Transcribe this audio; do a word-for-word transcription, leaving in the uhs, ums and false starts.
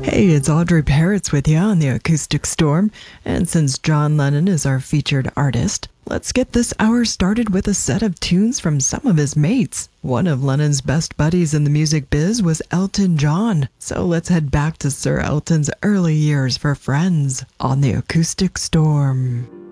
Hey, it's Audrey Parrots with you on the Acoustic Storm, and since John Lennon is our featured artist, let's get this hour started with a set of tunes from some of his mates. One of Lennon's best buddies in the music biz was Elton John, so let's head back to Sir Elton's early years for Friends on the Acoustic Storm.